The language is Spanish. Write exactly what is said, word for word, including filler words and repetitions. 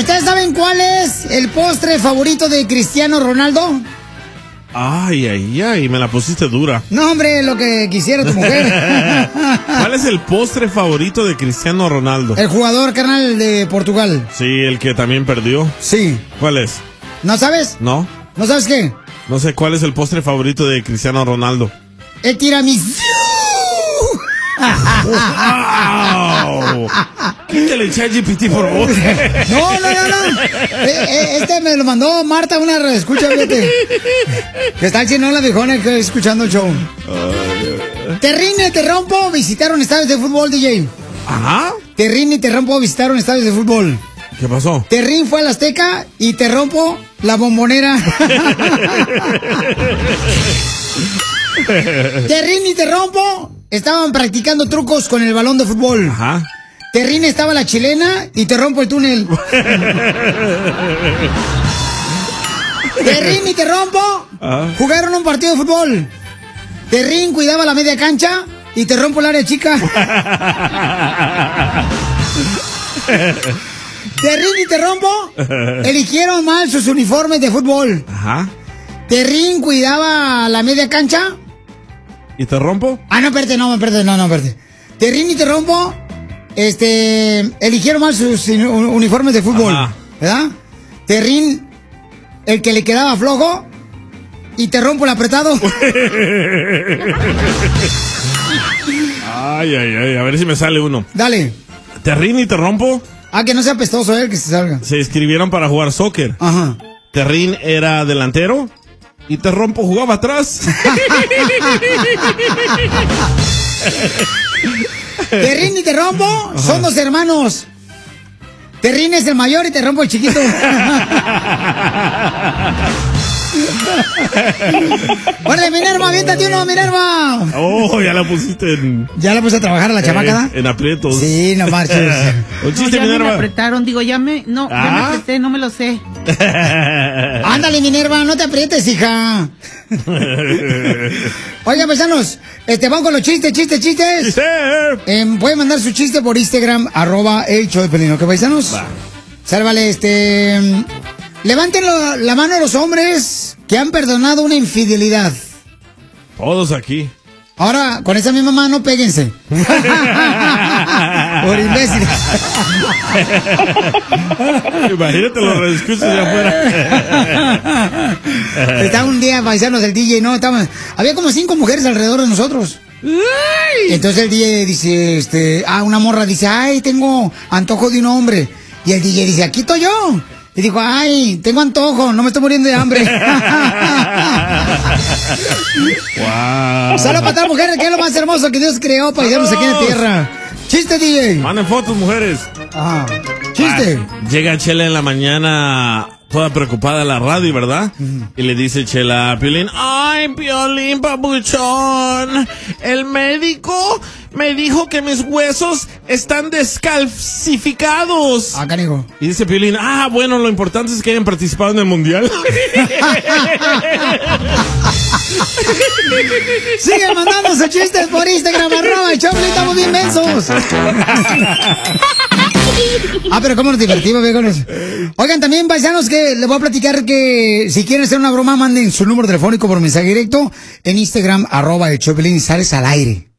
¿Ustedes saben cuál es el postre favorito de Cristiano Ronaldo? Ay, ay, ay, me la pusiste dura. No, hombre, lo que quisiera tu mujer. ¿Cuál es el postre favorito de Cristiano Ronaldo? El jugador, carnal, de Portugal. Sí, el que también perdió. Sí. ¿Cuál es? ¿No sabes? No. ¿No sabes qué? No sé cuál es el postre favorito de Cristiano Ronaldo. El tiramisú. ¡Wow! Quítale el chat G P T, por favor. No, no, no, no. Este me lo mandó Marta, una escucha, fíjate. Que está aquí, no la viejona que escuchando el show. Terrín y Te Rompo visitaron estadios de fútbol, D J. Ajá. Terrín y Te Rompo visitaron estadios de fútbol. ¿Qué pasó? Terrín fue a la Azteca y Te Rompo la Bombonera. Terrín y Te Rompo estaban practicando trucos con el balón de fútbol. Ajá. Terrín estaba la chilena y Te Rompo el túnel. Terrín y Te Rompo Ajá. jugaron un partido de fútbol. Terrín cuidaba la media cancha y Te Rompo el área chica. Terrín y Te Rompo eligieron mal sus uniformes de fútbol. Ajá. Terrín cuidaba la media cancha. ¿Y Te Rompo? Ah, no, espérate, no, espérate, no, no, espérate. Terrín y Te Rompo, este, eligieron mal sus uniformes de fútbol. Ajá. ¿Verdad? Terrín, el que le quedaba flojo, y Te Rompo el apretado. Ay, ay, ay, a ver si me sale uno. Dale. Terrín y Te Rompo. Ah, que no sea pestoso él, que se salga. Se inscribieron para jugar soccer. Ajá. Terrín era delantero y Te Rompo jugaba atrás. Terrín y Te Rompo Ajá. son dos hermanos. Terrín es el mayor y Te Rompo el chiquito. ¡Órale, Minerva! ¡Aviéntate uno, Minerva! Oh, ya la pusiste en... ¿Ya la puse a trabajar a la eh, chamaca? En aprietos. Sí, no marches. Un chiste, no, ya Minerva. me apretaron, digo, ya me... No, ¿Ah? ya me apreté, no me lo sé. Ándale, Minerva, no te aprietes, hija. Oigan, paisanos, este, vamos con los chistes, chistes, chistes. ¡Chiste! Eh, pueden mandar su chiste por Instagram, arroba el show de Pelín, ¿ok, paisanos? Va. Sálvale, este... Levanten lo, la mano a los hombres que han perdonado una infidelidad. Todos aquí. Ahora, con esa misma mano, péguense. Por imbéciles. Imagínate los escuchas de afuera. Estaba un día, paisanos, del D J, ¿no? Estaba, había como cinco mujeres alrededor de nosotros. Entonces el D J dice, este, ah, una morra dice, ay, tengo antojo de un hombre. Y el D J dice, aquí estoy yo. Y dijo, ay, tengo antojo, no me estoy muriendo de hambre. Wow. Solo para estas mujeres, que es lo más hermoso que Dios creó para llevarnos aquí en la tierra. Chiste, D J. Manden fotos, mujeres. Ajá. Chiste. Ah, llega Chela en la mañana toda preocupada a la radio, ¿verdad? Uh-huh. Y le dice Chela a Piolín, ay, Piolín, papuchón, el médico me dijo que mis huesos están descalcificados. Ah, canijo. Y dice Piolín, ah, bueno, lo importante es que hayan participado en el mundial. Sigan mandando sus chistes por Instagram, arroba el Choplin, estamos bien mensos. Ah, pero cómo nos divertimos, viejones. Oigan, también, paisanos, que les voy a platicar que si quieren hacer una broma, manden su número telefónico por mensaje directo en Instagram, arroba el Choplin, y sales al aire.